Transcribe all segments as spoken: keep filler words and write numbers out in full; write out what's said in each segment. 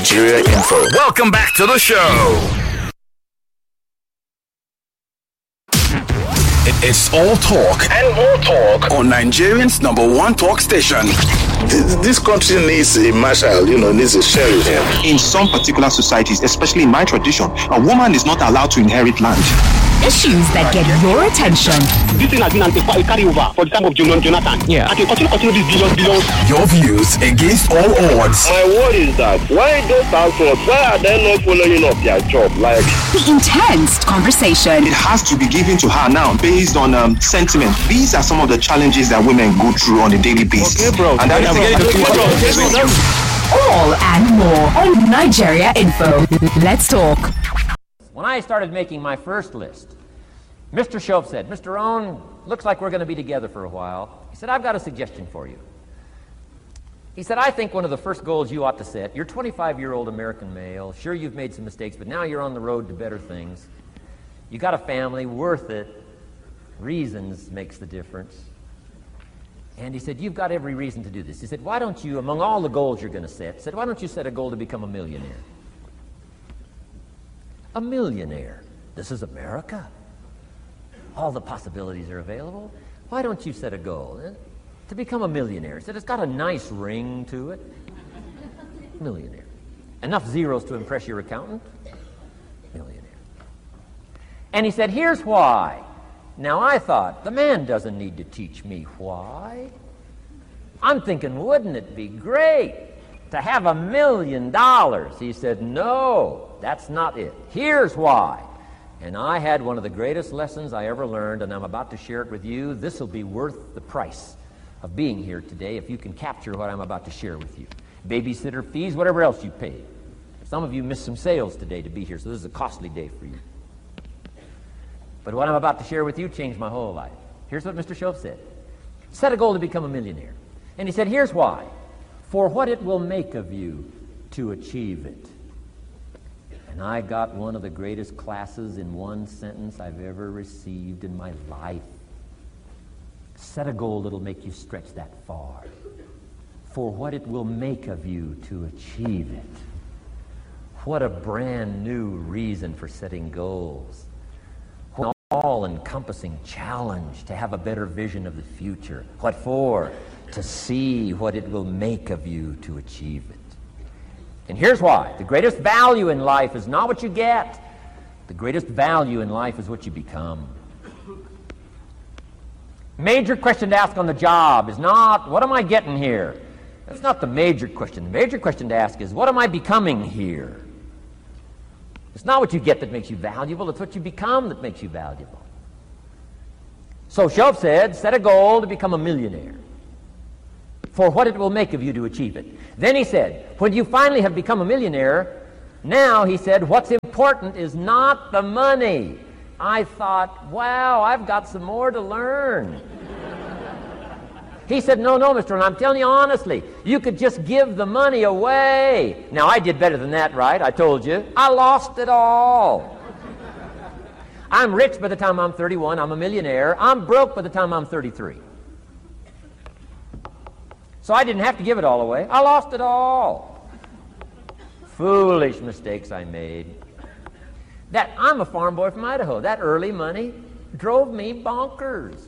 Nigeria Info. Welcome back to the show. It's all talk and more talk on Nigerian's number one talk station. This, this country needs a marshal, you know, needs a sheriff. In some particular societies, especially in my tradition, a woman is not allowed to inherit land. Issues that get your attention. This thing has been a carryover for the time of Jonathan. Yeah. I can continue, continue this billions, billions. Your views against all odds. My word is that why those households, why are they not following up their job? Like the intense conversation. It has to be given to her now based on um, sentiment. These are some of the challenges that women go through on a daily basis. Okay, bro. And that is the all and more on Nigeria Info. Let's talk. When I started making my first list, Mister Shoaff said, Mister Rohn, looks like we're going to be together for a while. He said, I've got a suggestion for you. He said, I think one of the first goals you ought to set, you're a twenty-five-year-old American male, sure you've made some mistakes, but now you're on the road to better things. You got a family, worth it. Reasons makes the difference. And he said, you've got every reason to do this. He said, why don't you, among all the goals you're going to set, he said, why don't you set a goal to become a millionaire? A millionaire. This is America. All the possibilities are available. Why don't you set a goal eh? to become a millionaire? He said, it's got a nice ring to it. Millionaire. Enough zeros to impress your accountant? Millionaire. And he said, here's why. Now I thought, the man doesn't need to teach me why. I'm thinking, wouldn't it be great to have a million dollars? He said, no. That's not it. Here's why. And I had one of the greatest lessons I ever learned, and I'm about to share it with you. This will be worth the price of being here today if you can capture what I'm about to share with you. Babysitter fees, whatever else you paid. Some of you missed some sales today to be here, so this is a costly day for you. But what I'm about to share with you changed my whole life. Here's what Mister Shoaff said. Set a goal to become a millionaire. And he said, here's why. For what it will make of you to achieve it. And I got one of the greatest classes in one sentence I've ever received in my life. Set a goal that'll make you stretch that far. For what it will make of you to achieve it. What a brand new reason for setting goals. What an all-encompassing challenge to have a better vision of the future. What for? To see what it will make of you to achieve it. And here's why. The greatest value in life is not what you get. The greatest value in life is what you become. Major question to ask on the job is not, what am I getting here? That's not the major question. The major question to ask is, what am I becoming here? It's not what you get that makes you valuable. It's what you become that makes you valuable. So Shoaff said, set a goal to become a millionaire. For what it will make of you to achieve it. Then he said, when you finally have become a millionaire, now, he said, what's important is not the money. I thought, wow, I've got some more to learn. He said, no, no, Mister And I'm telling you honestly, you could just give the money away. Now, I did better than that, right? I told you. I lost it all. I'm rich by the time I'm thirty-one. I'm a millionaire. I'm broke by the time I'm thirty-three. So I didn't have to give it all away. I lost it all. Foolish mistakes I made. That I'm a farm boy from Idaho. That early money drove me bonkers.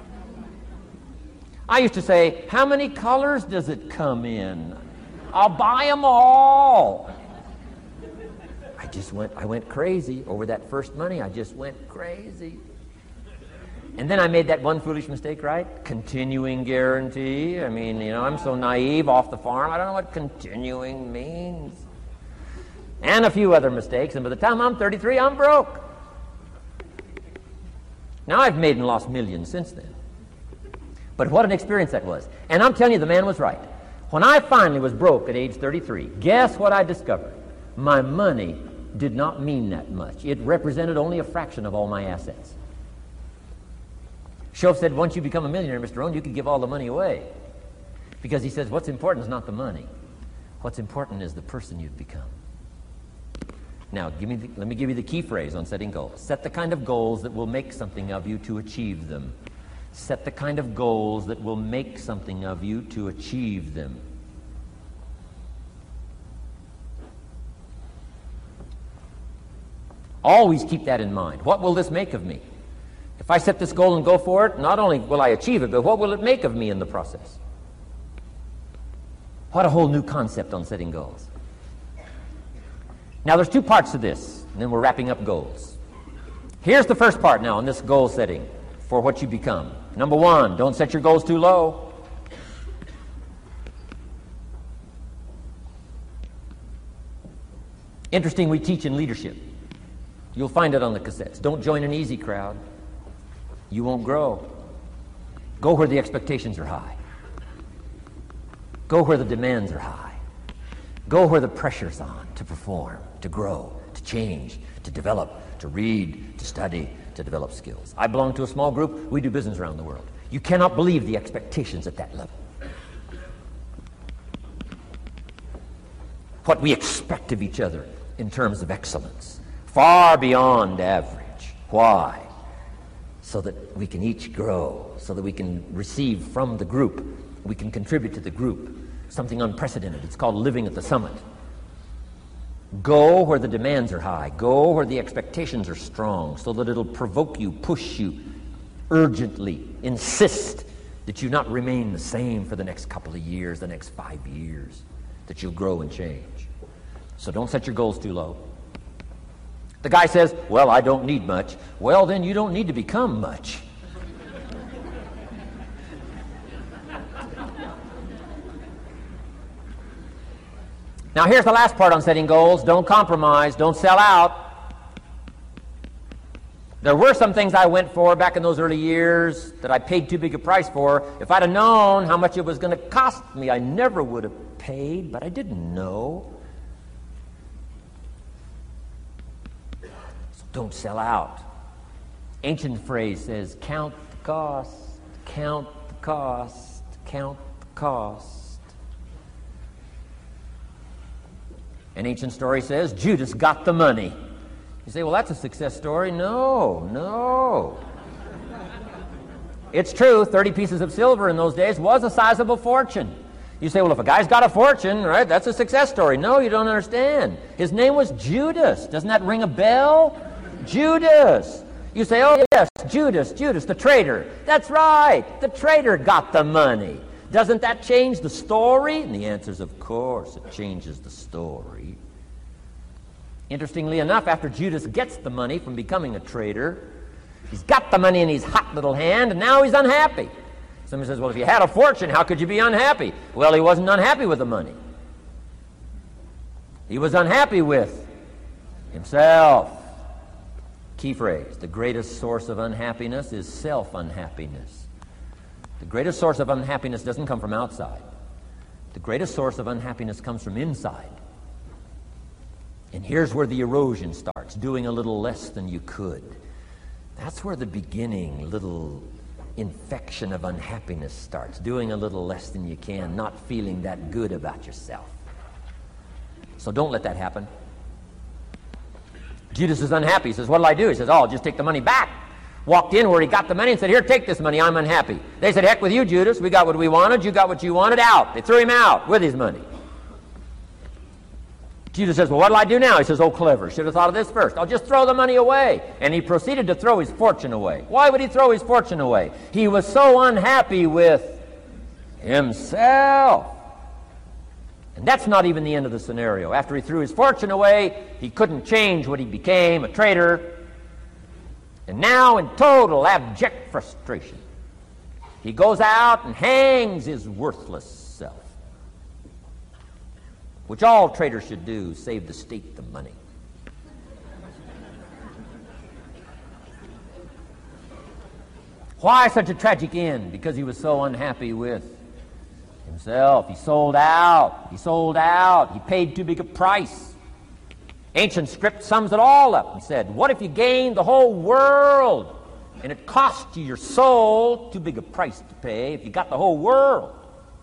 I used to say, how many colors does it come in? I'll buy them all. I just went, I went crazy over that first money. I just went crazy. And then I made that one foolish mistake, right? Continuing guarantee. I mean, you know, I'm so naive off the farm. I don't know what continuing means. And a few other mistakes. And by the time I'm thirty-three, I'm broke. Now I've made and lost millions since then. But what an experience that was. And I'm telling you, the man was right. When I finally was broke at age thirty-three, guess what I discovered? My money did not mean that much. It represented only a fraction of all my assets. Shoaff said, once you become a millionaire, Mister Rohn, you can give all the money away. Because he says, what's important is not the money. What's important is the person you've become. Now, give me the, let me give you the key phrase on setting goals. Set the kind of goals that will make something of you to achieve them. Set the kind of goals that will make something of you to achieve them. Always keep that in mind. What will this make of me? If I set this goal and go for it, not only will I achieve it, but what will it make of me in the process? What a whole new concept on setting goals. Now, there's two parts to this, and then we're wrapping up goals. Here's the first part now on this goal setting for what you become. Number one, don't set your goals too low. Interesting, we teach in leadership. You'll find it on the cassettes. Don't join an easy crowd. You won't grow. Go where the expectations are high. Go where the demands are high. Go where the pressure's on to perform, to grow, to change, to develop, to read, to study, to develop skills. I belong to a small group. We do business around the world. You cannot believe the expectations at that level. What we expect of each other in terms of excellence, far beyond average. Why? So that we can each grow, so that we can receive from the group, we can contribute to the group, something unprecedented. It's called living at the summit. Go where the demands are high. Go where the expectations are strong, so that it'll provoke you, push you, urgently insist that you not remain the same for the next couple of years, the next five years, that you'll grow and change. So don't set your goals too low. The guy says, well, I don't need much. Well, then you don't need to become much. Now, here's the last part on setting goals. Don't compromise. Don't sell out. There were some things I went for back in those early years that I paid too big a price for. If I'd have known how much it was going to cost me, I never would have paid, but I didn't know. So don't sell out. Ancient phrase says, count the cost, count the cost, count the cost. An ancient story says, Judas got the money. You say, well, that's a success story. No, no. It's true, thirty pieces of silver in those days was a sizable fortune. You say, well, if a guy's got a fortune, right, that's a success story. No, you don't understand. His name was Judas. Doesn't that ring a bell? Judas. You say, oh, yes, Judas, Judas, the traitor. That's right, the traitor got the money. Doesn't that change the story? And the answer is, of course, it changes the story. Interestingly enough, after Judas gets the money from becoming a traitor, he's got the money in his hot little hand, and now he's unhappy. Somebody says, well, if you had a fortune, how could you be unhappy? Well, he wasn't unhappy with the money. He was unhappy with himself. Key phrase, the greatest source of unhappiness is self-unhappiness. The greatest source of unhappiness doesn't come from outside. The greatest source of unhappiness comes from inside. And here's where the erosion starts, doing a little less than you could. That's where the beginning little infection of unhappiness starts, doing a little less than you can, not feeling that good about yourself. So don't let that happen. Judas is unhappy. He says, what'll I do? He says, oh, I'll just take the money back. Walked in where he got the money and said, here, take this money, I'm unhappy. They said, heck with you, Judas. We got what we wanted, you got what you wanted, out. They threw him out with his money. Judas says, well, what'll I do now? He says, oh, clever. Should have thought of this first. I'll just throw the money away. And he proceeded to throw his fortune away. Why would he throw his fortune away? He was so unhappy with himself. And that's not even the end of the scenario. After he threw his fortune away, he couldn't change what he became, a traitor. And now, in total abject frustration, he goes out and hangs his worthless self, which all traitors should do, save the state the money. Why such a tragic end? Because he was so unhappy with himself. He sold out. He sold out. He paid too big a price. Ancient script sums it all up and said, what if you gained the whole world and it cost you your soul? Too big a price to pay if you got the whole world.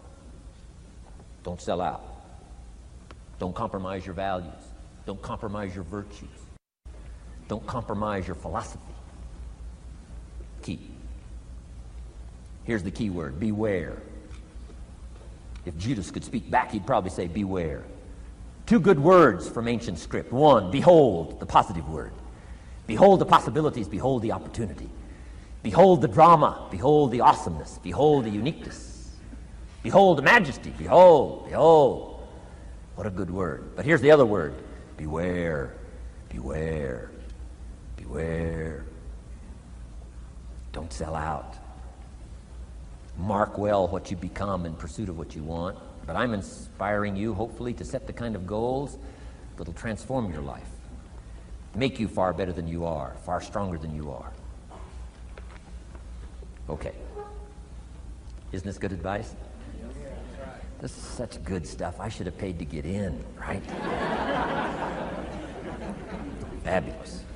Don't sell out. Don't compromise your values. Don't compromise your virtues. Don't compromise your philosophy. Key. Here's the key word, beware. If Judas could speak back, he'd probably say beware. Two good words from ancient script. One, behold, the positive word. Behold the possibilities, behold the opportunity. Behold the drama, behold the awesomeness, behold the uniqueness. Behold the majesty, behold, behold. What a good word. But here's the other word. Beware, beware, beware. Don't sell out. Mark well what you become in pursuit of what you want. But I'm inspiring you, hopefully, to set the kind of goals that'll transform your life. Make you far better than you are, far stronger than you are. Okay. Isn't this good advice? This is such good stuff. I should have paid to get in, right? Fabulous.